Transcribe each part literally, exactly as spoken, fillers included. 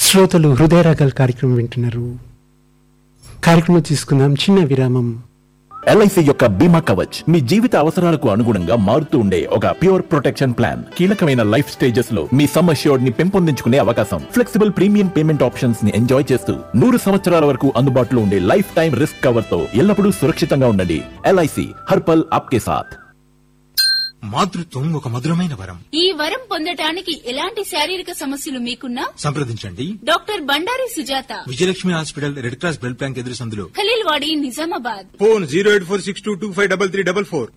శ్రోతలు హృదయరాగాల కార్యక్రమం వింటున్నారు. కార్యక్రమం తీసుకుందాం చిన్న విరామం. ఎల్ఐసి యొక్క బీమా కవచ్ మీ జీవిత అవసరాలకు అనుగుణంగా మారుతూ ఉండే ఒక ప్యూర్ ప్రొటెక్షన్ ప్లాన్. కీలకమైన లైఫ్ స్టేజెస్ లో మీ సమ్ అష్యూర్డ్ ని పెంపొందించుకునే అవకాశం, ఫ్లెక్సిబుల్ ప్రీమియం పేమెంట్ ఆప్షన్స్ ని ఎంజాయ్ చేస్తూ నూరు సంవత్సరాల వరకు అందుబాటులో ఉండే లైఫ్ టైం రిస్క్ కవర్ తో ఎల్లప్పుడూ సురక్షితంగా ఉండండి. ఎల్ఐసి హర్పల్ ఆప్కే సాథ్. మాతృత్వం ఒక మధురమైన వరం. ఈ వరం పొందటానికి ఎలాంటి శారీరక సమస్యలు మీకున్నా సంప్రదించండి doctor Bandari Sujatha, Vijayalakshmi hospital, red cross blood bank ఎదురు సందులో, Khaleelwadi, Nizamabad. Phone zero eight four six two two five double three double four.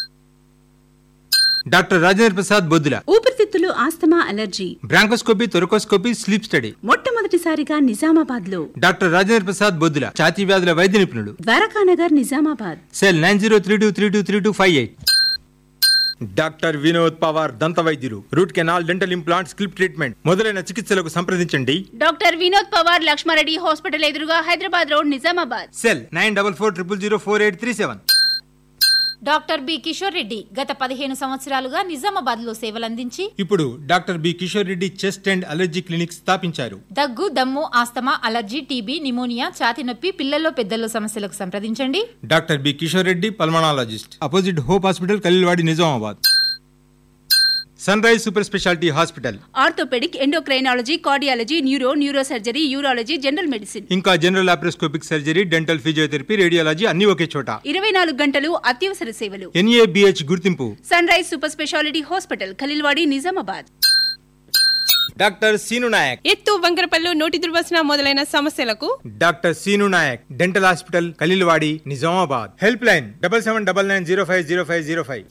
Doctor Rajendra Prasad Boddula, ఊపిరితిత్తులు, asthma, allergy, bronchoscopy, thoracoscopy, sleep study. మొట్టమొదటిసారిగా నిజామాబాద్ లో డాక్టర్ రాజేంద్ర ప్రసాద్ బొద్దుల, ఛాతీ వ్యాధుల వైద్య నిపుణులు. Dwarakanagar, Nizamabad. Cell nine zero three two three two three two five eight. Doctor Vinod Pawar, దంత వైద్యులు, root canal, dental implant, స్కిల్ప్ treatment మొదలైన చికిత్సలకు సంప్రదించండి. డాక్టర్ వినోద్ పవార్, లక్ష్మారెడ్డి హాస్పిటల్ ఎదురుగా, Hyderabad road, Nizamabad. Cell nine double four triple zero four eight three seven. Doctor B Kishore Reddy గత పదిహేను సంవత్సరాలుగా నిజామాబాద్ లో సేవలందించి ఇప్పుడు doctor B Kishore Reddy chest and allergy clinic స్థాపించారు. దగ్గు, దమ్ము, ఆస్తమా, అలర్జీ, టీబీ, నిమోనియా, ఛాతి నొప్పి, పిల్లల్లో పెద్దల్లో సమస్యలకు సంప్రదించండి. Doctor B Kishore Reddy, pulmonologist, opposite hope hospital, Khaleelwadi, Nizamabad. Sun rise super speciality hospital, orthopaedic, endocrinology, cardiology, neuro, neuro surgery, urology, general medicine, ఇంకా general laparoscopic surgery, dental, physiotherapy, radiology అన్ని ఒకే చోట. ఇరవై నాలుగు గంటలు అత్యవసర సేవలు. ఎన్ఏబిహెచ్ గుర్తింపు. Sun rise super speciality hospital, Khaleelwadi, Nizamabad. Doctor scene Naik, ఎత్తు, వంకరపల్లు, నోటి దుర్వాసన మొదలైన సమస్యలకు doctor scene Naik dental hospital, Khaleelwadi, Nizamabad. Help line double seven double nine zero five zero five zero five.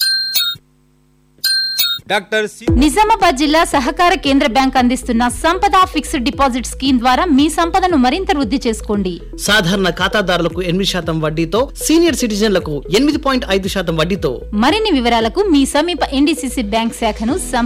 Doctor Nizamabad జిల్లా సహకార కేంద్ర బ్యాంక్ అందిస్తున్న సంపద ఫిక్స్డ్ డిపాజిట్ స్కీమ్ ద్వారా మీ సంపదను మరింత వృద్ధి చేసుకోండి. సాధారణ ఖాతాదారులకు ఎనిమిది శాతం వడ్డీతో, సీనియర్ సిటిజన్లకు ఎనిమిది పాయింట్ ఐదు శాతం వడ్డీతో. మరిన్ని వివరాలకు మీ సమీప ఎన్డీసీసీ బ్యాంక్ శాఖను